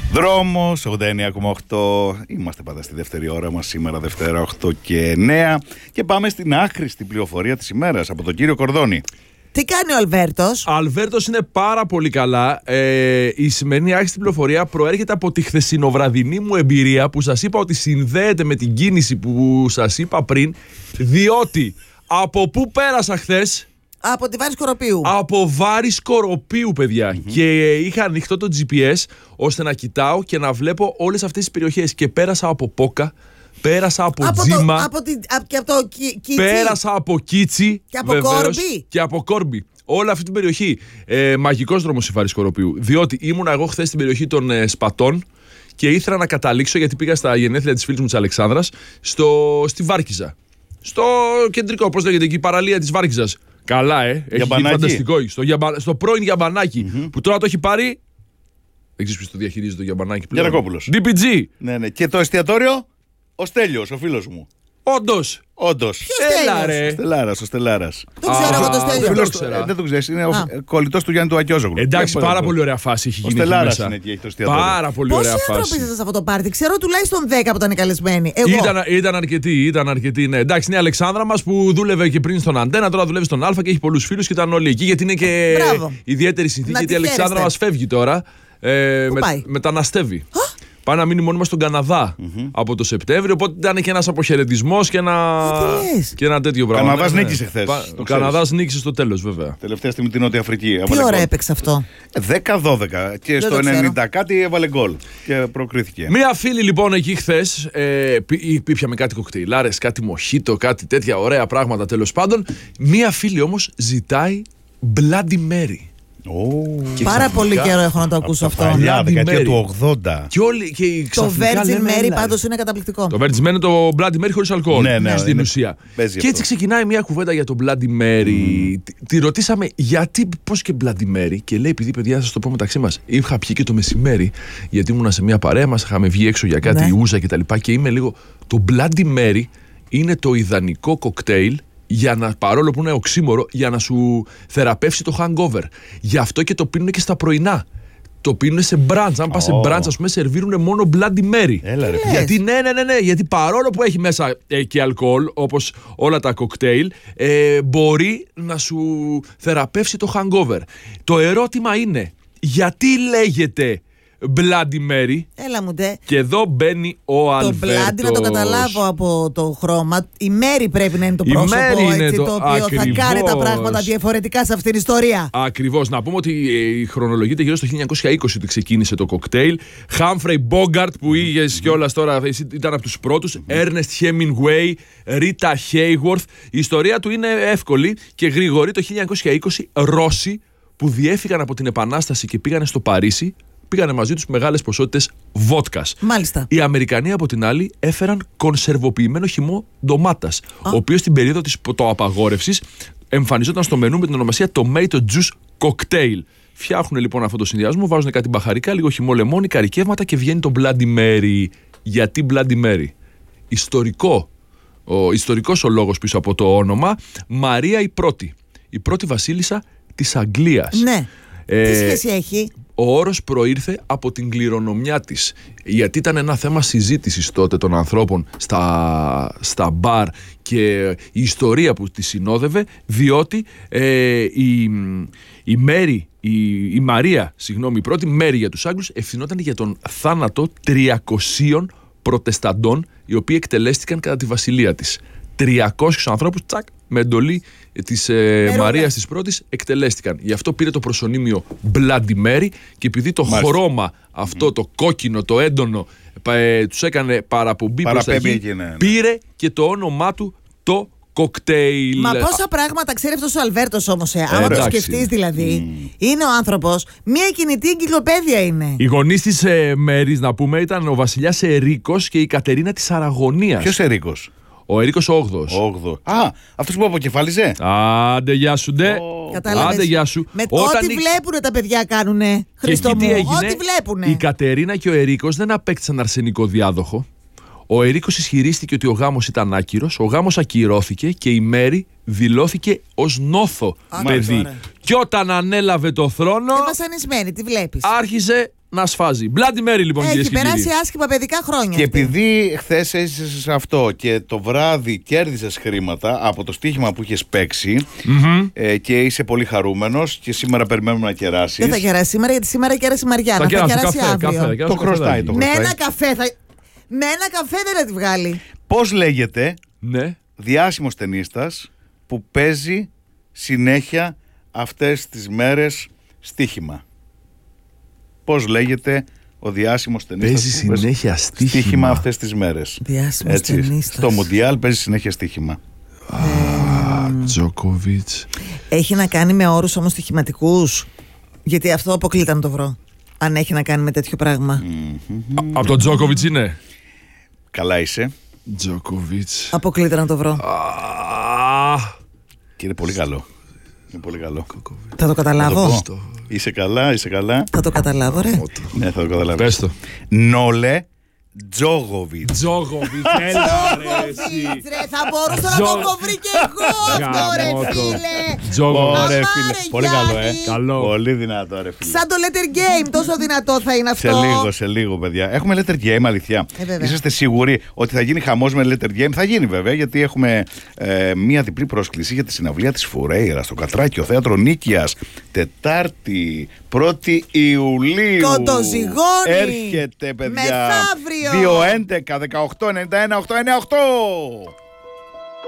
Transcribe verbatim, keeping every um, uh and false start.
Δρόμος ογδόντα εννέα κόμμα οκτώ. Είμαστε πάντα στη δεύτερη ώρα μας σήμερα, Δευτέρα οκτώ και εννέα. Και πάμε στην άχρηστη πληροφορία της ημέρας από τον κύριο Κορδόνη. Τι κάνει ο Αλβέρτος? Ο Αλβέρτος είναι πάρα πολύ καλά. Ε, η σημερινή άχρηστη πληροφορία προέρχεται από τη χθεσινοβραδινή μου εμπειρία που σας είπα ότι συνδέεται με την κίνηση που σας είπα πριν. Διότι από πού πέρασα χθες? Από τη Βάρη Σκοροπίου. Από Βάρη Σκοροπίου, παιδιά. Mm-hmm. Και είχα ανοιχτό το τζι πι ες ώστε να κοιτάω και να βλέπω όλες αυτές τις περιοχές. Και πέρασα από Πόκα, πέρασα από, από Τζίμα, το, από τη, από, και από το Κίτσι. Πέρασα από Κίτσι. Και από βεβαίως, Κόρμπι. Και από Κόρμπι. Όλη αυτή την περιοχή. Ε, μαγικός δρόμος η Βάρη Σκοροπίου. Διότι ήμουνα εγώ χθες στην περιοχή των ε, Σπατών και ήθελα να καταλήξω, γιατί πήγα στα γενέθλια της φίλης μου της Αλεξάνδρας, στο, στη Βάρκιζα. Στο κεντρικό, πώς λέγεται εκεί, η παραλία της Βάρκιζας. Καλά, ε. Έχει γίνει φανταστικό. Στο, γιαμπα... στο πρώην Γιαμπανάκι, mm-hmm. που τώρα το έχει πάρει. Δεν ξέρεις ποιος το διαχειρίζεται το Γιαμπανάκι πλέον. Γιαννακόπουλος. ντι πι τζι. Ναι, ναι. Και το εστιατόριο, ο Στέλιος, ο φίλος μου. Όντως. Όντως. Έλα, ρε. Ο Στελάρας, ο Στελάρας. Το ξέρω εγώ το Στέλιο. Φίλος, το, ε, δεν το ξέρεις, είναι α. ο κολλητός του Γιάννη του Ακιόζογλου. Εντάξει, πάρα πολύ, πολύ ωραία φάση έχει γίνει. Ο Στελάρας είναι εκεί, έχει το εστιατόριο. Πάρα πολύ ωραία φάση. Πόσοι άνθρωποι είστε σε αυτό το πάρτι? Ξέρω τουλάχιστον δέκα που ήταν καλεσμένοι. Εγώ. Ήταν, ήταν αρκετοί, ήταν αρκετοί. Ναι. Εντάξει, είναι η Αλεξάνδρα μας που δούλευε και πριν στον Αντένα, τώρα δουλεύει στον Α και έχει πολλούς φίλους και ήταν όλοι εκεί, γιατί είναι και Μπράβο. ιδιαίτερη συνθήκη. Γιατί η Αλεξάνδρα μας φεύγει τώρα. Ε, με, μεταναστεύει. Πάει να μείνει μόνιμα στον Καναδά mm-hmm. από το Σεπτέμβριο. Οπότε ήταν και ένας αποχαιρετισμός και ένα, και ένα τέτοιο πράγμα. Ο Καναδάς νίκησε χθες. Ο Καναδάς νίκησε στο τέλος, βέβαια. Τελευταία στιγμή την Νότια Αφρική. Τι ώρα έπαιξε αυτό? δέκα δώδεκα. Και δεν στο ενενήντα κάτι έβαλε γκολ. Και προκρίθηκε. Μία φίλη λοιπόν εκεί χθες ε, πήπιαμε κάτι κοκτέιλάρες, κάτι μοχίτο, κάτι τέτοια ωραία πράγματα τέλος πάντων. Μία φίλη όμως ζητάει Bloody Mary. Oh. Πάρα πολύ καιρό έχω να το ακούσω αυτό. Παλιά, δεκαετία του ογδόντα. Και όλοι, και το Virgin Mary πάντως είναι καταπληκτικό. Το Virgin Mary είναι το Bloody Mary χωρίς αλκοόλ. Ναι, ναι, στην είναι, ουσία. Και αυτό. έτσι ξεκινάει μια κουβέντα για το Bloody Mary. Mm. Τη, τη ρωτήσαμε γιατί, πώς και Bloody Mary. Και λέει, επειδή παιδιά, θα σας το πω μεταξύ μας, είχα πιει και το μεσημέρι, γιατί ήμουνα σε μια παρέα μας, είχαμε βγει έξω για κάτι, ναι. ούζα κτλ. Και, και είμαι λίγο. Το Bloody Mary είναι το ιδανικό κοκτέιλ. Για να, παρόλο που είναι οξύμορο, για να σου θεραπεύσει το hangover. Γι' αυτό και το πίνουν και στα πρωινά. Το πίνουν σε μπραντς. Αν πας σε μπραντς, ας πούμε, σερβίρουν μόνο Bloody Mary. Έλα, ρε, γιατί, ναι, ναι, ναι, ναι, γιατί παρόλο που έχει μέσα ε, και αλκοόλ, όπως όλα τα κοκτέιλ, ε, μπορεί να σου θεραπεύσει το hangover. Το ερώτημα είναι, γιατί λέγεται Bloody Mary? Έλα μου ντε. Και εδώ μπαίνει ο Αλβέρτος. Το Bloody, να το καταλάβω από το χρώμα. Η Mary πρέπει να είναι το πρόσωπο, είναι έτσι, το, το οποίο ακριβώς. θα κάνει τα πράγματα διαφορετικά σε αυτήν την ιστορία. Ακριβώς. Να πούμε ότι χρονολογείται γύρω στο χίλια εννιακόσια είκοσι ότι ξεκίνησε το κοκτέιλ. Humphrey Bogart που είχες κιόλας τώρα, ήταν από τους πρώτους. Mm-hmm. Ernest Hemingway, Rita Hayworth. Η ιστορία του είναι εύκολη και γρήγορη. Το χίλια εννιακόσια είκοσι Ρώσοι που διέφυγαν από την Επανάσταση και πήγανε στο Παρίσι, πήγανε μαζί τους μεγάλες ποσότητες βότκας. Μάλιστα. Οι Αμερικανοί από την άλλη έφεραν κονσερβοποιημένο χυμό ντομάτας, ο οποίος στην περίοδο της απαγόρευσης εμφανιζόταν στο μενού με την ονομασία Tomato Juice Cocktail. Φτιάχνουν λοιπόν αυτό το συνδυασμό, βάζουν κάτι μπαχαρικά, λίγο χυμό λεμόνι, καρικεύματα και βγαίνει το Bloody Mary. Γιατί Bloody Mary? Ιστορικό, ο ιστορικός ο λόγος πίσω από το όνομα. Μαρία η πρώτη, η πρώτη βασίλισσα της Αγγλίας. Ναι. Ε, Τι σχέση έχει? Ο όρος προήρθε από την κληρονομιά της, γιατί ήταν ένα θέμα συζήτησης τότε των ανθρώπων στα, στα μπαρ και η ιστορία που τη συνόδευε, διότι ε, η, η, Μέρη, η, η Μαρία, συγγνώμη, η πρώτη Μέρη για τους Άγγλους ευθυνόταν για τον θάνατο τριακοσίων προτεσταντών οι οποίοι εκτελέστηκαν κατά τη βασιλεία της. τριακόσιους ανθρώπους, τσακ, με εντολή της ε, Μαρίας της πρώτης εκτελέστηκαν. Γι' αυτό πήρε το προσωνύμιο Bloody Mary και επειδή το Μάλιστα. χρώμα αυτό, mm. το κόκκινο, το έντονο, ε, τους έκανε παραπομπή προς τα εκεί, ναι, ναι. πήρε και το όνομά του το κοκτέιλ. Μα πόσα πράγματα ξέρει αυτός ο Αλβέρτος όμως, ε, άμα το σκεφτείς δηλαδή. Mm. Είναι ο άνθρωπος, μια κινητή εγκυκλοπαίδεια είναι. Οι γονείς της ε, Μέρης, να πούμε, ήταν ο βασιλιάς Ερίκος και η Κατερίνα της Αραγωνίας. Ποιος Ερίκος? Ο Ερίκος ο Όγδοος. Α, αυτός που αποκεφάλιζε. Άντε, γεια σου, ντε. Κατάλαβες. Άντε, γεια σου. Με ό,τι η... βλέπουνε τα παιδιά κάνουνε. Χριστό μου, ό,τι βλέπουνε. Η Κατερίνα και ο Ερίκος δεν απέκτησαν αρσενικό διάδοχο. Ο Ερίκος ισχυρίστηκε ότι ο γάμος ήταν άκυρος, ο γάμος ακυρώθηκε και η Μέρη δηλώθηκε ως νόθο παιδί. Και όταν ανέλαβε το θρόνο. Και βασανισμένη, τη βλέπεις. Άρχισε να σφάζει. Bloody Mary, λοιπόν, κυρίες Έχει και περάσει κύριοι. άσχημα παιδικά χρόνια. Και αυτή. επειδή χθες έζησες σε αυτό και το βράδυ κέρδισες χρήματα από το στοίχημα που είχες παίξει, Mm-hmm. ε, και είσαι πολύ χαρούμενος και σήμερα περιμένουμε να κεράσεις. Δεν θα κεράσει σήμερα, γιατί σήμερα κέρασε η Μαριάννα. Θα, Θα κεράσει κεράσει καφέ, αύριο. καφέ, θα κεράσει Το χρωστάει, το Με χρωστάει. ένα καφέ θα. Με ένα καφέ δεν θα τη βγάλει. Πώς λέγεται Ναι. διάσημος ταινίστας που παίζει συνέχεια αυτές τις μέρες στοίχημα? Πώς λέγεται ο διάσημος ταινίστας Παίζει που παίζει συνέχεια στοίχημα. στοίχημα αυτές τις μέρες? Διάσημος Έτσι, ταινίστας. στο Μουντιάλ παίζει συνέχεια στοίχημα. Τζόκοβιτς. Έχει να κάνει με όρους όμως στοιχηματικούς. Γιατί αυτό αποκλείται να το βρω. Αν έχει να κάνει με τέτοιο πράγμα. Από τον Τζόκοβιτς είναι. Καλά είσαι Τζόκοβιτς. Αποκλείται να το βρω. και είναι πολύ καλό. Είναι πολύ καλό. Θα το καταλάβω. Να το πω. Είσαι καλά, είσαι καλά. Θα το καταλάβω, ρε. Ναι, θα το καταλάβεις. Πες το. Νόλε Τζόγοβιτς. Τζόκοβιτς. Έλα ρε εσύ. Τζόγοβιτς, ρε, θα μπορούσα να το έχω βρει κι εγώ αυτό, ρε φίλε. Τζόκοβιτς. Ωραία, Αμά, φίλε. ρε, Πολύ καλό, ε. Γιάννη. Καλό. Πολύ δυνατό, ρε φίλε. Σαν το letter game, τόσο δυνατό θα είναι αυτό. Σε λίγο, σε λίγο, παιδιά. Έχουμε letter game, αλήθεια. Ε, βέβαια. Είσαστε σίγουροι ότι θα γίνει χαμός με letter game? Θα γίνει, βέβαια, γιατί έχουμε ε, μία διπλή πρόσκληση για τη συναυλία της Φουρέιρα στο Κατράκιο Θέατρο Νίκαιας. Τετάρτη, πρώτη Ιουλίου. Κοντοζυγώνη. Έρχεται, παιδιά. Μεθαύριο. δύο έντεκα δεκαοκτώ ενενήντα ένα οκτακόσια ενενήντα οκτώ.